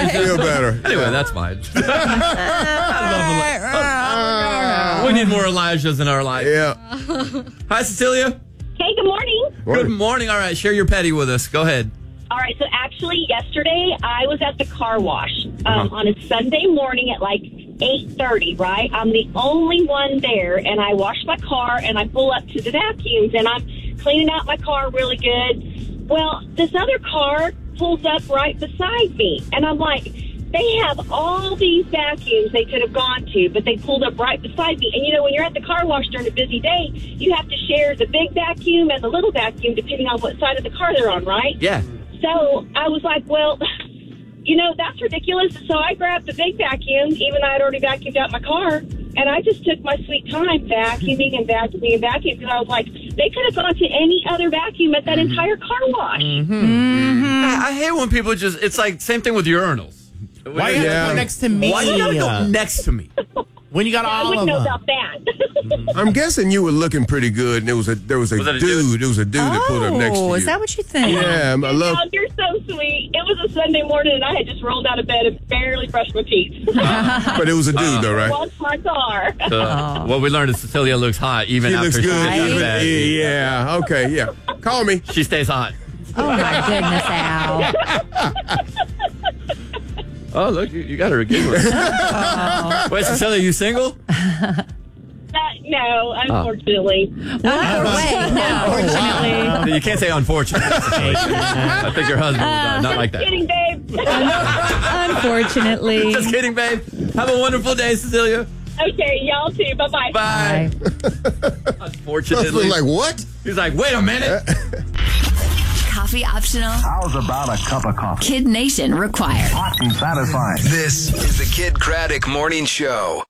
Feel better. Anyway, that's fine. We need more Elijahs in our life. Yeah. Hi, Cecilia. Hey, good morning. Good morning. All right, share your petty with us. Go ahead. All right, so actually yesterday I was at the car wash on a Sunday morning at like 8:30, right? I'm the only one there, and I wash my car, and I pull up to the vacuums, and I'm cleaning out my car really good. Well, this other car pulls up right beside me, and I'm like, they have all these vacuums they could have gone to, but they pulled up right beside me. And, you know, when you're at the car wash during a busy day, you have to share the big vacuum and the little vacuum depending on what side of the car they're on, right? Yeah. So I was like, well, you know, that's ridiculous. So I grabbed the big vacuum, even though I'd already vacuumed out my car, and I just took my sweet time vacuuming and vacuuming and vacuuming because I was like, they could have gone to any other vacuum at that entire car wash. I hate when people just, it's like, same thing with urinals. Why you gotta go next to me? Why you gotta go next to me? When you got I all wouldn't of know them. about that. I'm guessing you were looking pretty good, and there was a it a dude. dude? There was a dude that pulled up next to you. Is that what you think? Yeah, I love. Oh, you're so sweet. It was a Sunday morning, and I had just rolled out of bed and barely brushed my teeth. But it was a dude, though, right? Washed my car. What we learned is Cecilia looks hot even She after looks she good. gets out of bed. Yeah. Okay. Yeah. Call me. She stays hot. Oh, my goodness, Al. Oh, look, you got her a good one. Wait, Cecilia, you single? No, unfortunately. Unfortunately. You can't say unfortunately. I think your husband would not like that. Kidding, babe. Unfortunately. Just kidding, babe. Have a wonderful day, Cecilia. Okay, y'all too. Bye-bye. Bye. I Unfortunately. was like, what? He's like, wait a minute. Coffee optional. How's about a cup of coffee? Kid Nation required. Hot and satisfying. This is the Kid Craddock Morning Show.